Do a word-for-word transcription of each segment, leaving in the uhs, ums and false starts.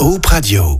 Hope Radio.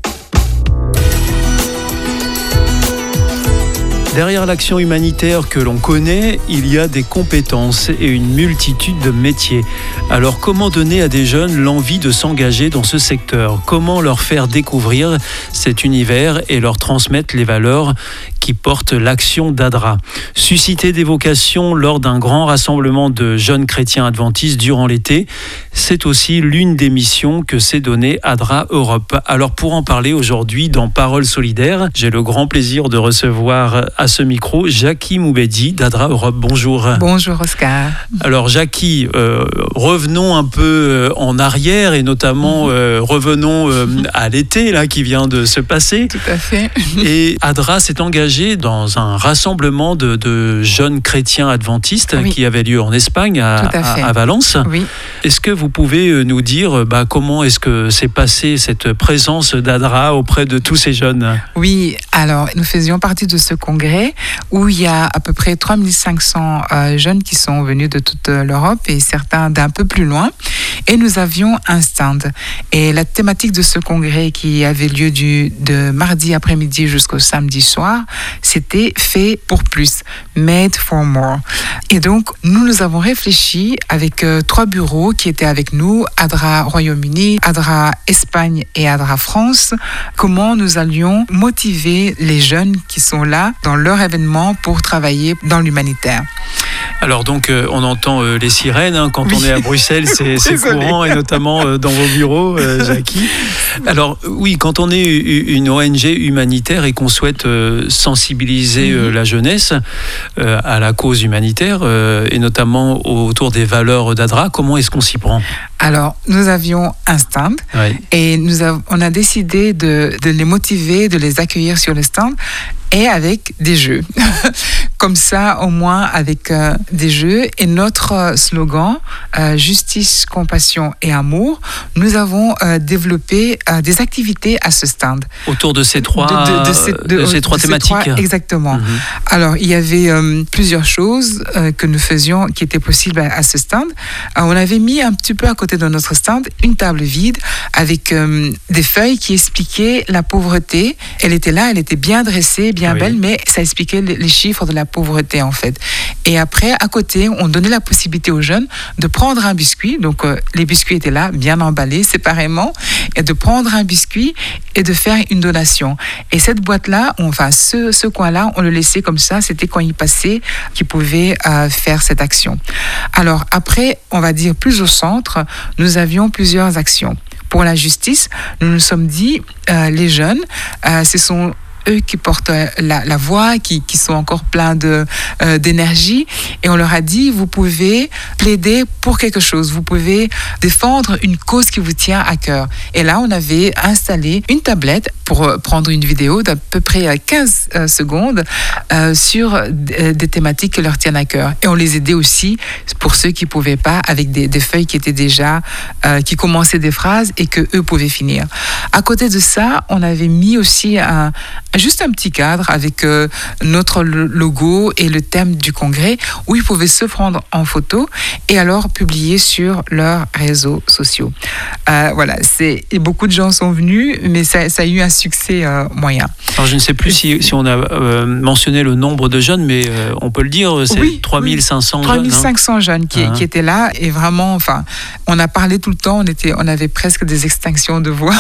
Derrière l'action humanitaire que l'on connaît, il y a des compétences et une multitude de métiers. Alors comment donner à des jeunes l'envie de s'engager dans ce secteur ? Comment leur faire découvrir cet univers et leur transmettre les valeurs qui portent l'action d'Adra ? Susciter des vocations lors d'un grand rassemblement de jeunes chrétiens adventistes durant l'été, c'est aussi l'une des missions que s'est donnée Adra Europe. Alors pour en parler aujourd'hui dans Paroles solidaires, j'ai le grand plaisir de recevoir à ce micro Jackie Moubedi d'Adra Europe. Bonjour. Bonjour Oscar. Alors Jackie, euh, revenons un peu en arrière et notamment euh, revenons euh, à l'été là qui vient de se passer. Tout à fait. Et Adra s'est engagé dans un rassemblement de, de jeunes chrétiens adventistes oui. qui avait lieu en Espagne, à, à, à Valence. Oui. Est-ce que vous pouvez nous dire bah, comment est-ce que s'est passée cette présence d'Adra auprès de tous ces jeunes ? Oui, alors nous faisions partie de ce congrès où il y a à peu près trois mille cinq cents euh, jeunes qui sont venus de toute l'Europe et certains d'un peu plus loin. Et nous avions un stand. Et la thématique de ce congrès qui avait lieu du, de mardi après-midi jusqu'au samedi soir, c'était fait pour plus, made for more. Et donc, nous nous avons réfléchi avec euh, trois bureaux qui étaient avec nous, Adra Royaume-Uni, Adra Espagne et Adra France, comment nous allions motiver les jeunes qui sont là dans leur événement pour travailler dans l'humanitaire. Alors donc, euh, on entend euh, les sirènes hein, quand oui. on est à Bruxelles, c'est, c'est courant, et notamment euh, dans vos bureaux, euh, Jackie. Alors oui, quand on est une O N G humanitaire et qu'on souhaite euh, sensibiliser euh, la jeunesse euh, à la cause humanitaire, euh, et notamment autour des valeurs d'Adra, comment est-ce qu'on s'y prend ? Alors, nous avions un stand oui. et nous avons, on a décidé de, de les motiver, de les accueillir sur le stand et avec des jeux. Comme ça, au moins, avec euh, des jeux. Et notre slogan, euh, justice, compassion et amour, nous avons euh, développé euh, des activités à ce stand. Autour de ces trois, de, de, de ces, de, de ces trois de thématiques. Ces trois, exactement. Mm-hmm. Alors, il y avait euh, plusieurs choses euh, que nous faisions qui étaient possibles à, à ce stand. Euh, on avait mis un petit peu à côté de notre stand une table vide avec euh, des feuilles qui expliquaient la pauvreté. Elle était là, elle était bien dressée, bien oui. belle, mais ça expliquait les chiffres de la pauvreté en fait. Et après, à côté, on donnait la possibilité aux jeunes de prendre un biscuit. Donc, euh, les biscuits étaient là, bien emballés séparément, et de prendre un biscuit et de faire une donation. Et cette boîte-là, on, enfin, ce, ce coin-là, on le laissait comme ça. C'était quand ils passaient qu'ils pouvaient euh, faire cette action. Alors, après, on va dire plus au centre, nous avions plusieurs actions. Pour la justice, nous nous sommes dit, euh, les jeunes, euh, ce sont eux qui portent la, la voix, qui, qui sont encore pleins de, euh, d'énergie. Et on leur a dit, vous pouvez plaider pour quelque chose. Vous pouvez défendre une cause qui vous tient à cœur. Et là, on avait installé une tablette pour prendre une vidéo d'à peu près quinze euh, secondes euh, sur d- des thématiques qui leur tiennent à cœur. Et on les aidait aussi, pour ceux qui ne pouvaient pas, avec des, des feuilles qui étaient déjà, euh, qui commençaient des phrases et qu'eux pouvaient finir. À côté de ça, on avait mis aussi un juste un petit cadre avec euh, notre logo et le thème du congrès où ils pouvaient se prendre en photo et alors publier sur leurs réseaux sociaux. Euh, voilà, c'est, et beaucoup de gens sont venus, mais ça, ça a eu un succès euh, moyen. Alors je ne sais plus si, si on a euh, mentionné le nombre de jeunes, mais euh, on peut le dire, c'est oui, trois mille cinq cents oui. jeunes. trois mille cinq cents hein. jeunes qui, uh-huh. qui étaient là et vraiment, enfin, on a parlé tout le temps, on, était, on avait presque des extinctions de voix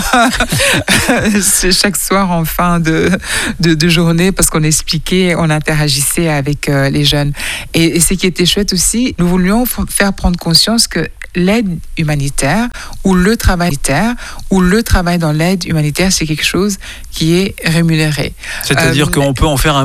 chaque soir en fin de De, de journée parce qu'on expliquait, on interagissait avec euh, les jeunes. Et, et ce qui était chouette aussi, nous voulions f- faire prendre conscience que l'aide humanitaire ou le travail humanitaire ou le travail dans l'aide humanitaire, c'est quelque chose qui est rémunéré. C'est-à-dire euh, qu'on peut en faire un